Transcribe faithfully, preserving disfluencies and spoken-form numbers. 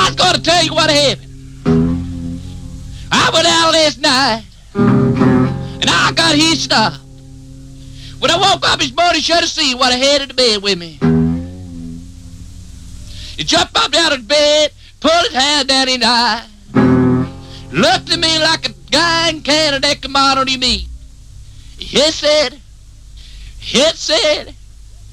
was going to tell you what happened. I went out last night, and I got hitched up. When I woke up this morning, should have seen what I had in the bed with me. He jumped up out of the bed, pulled his hand down in the eye, looked at me like a guy in Canada that commodity meat. He said, he said,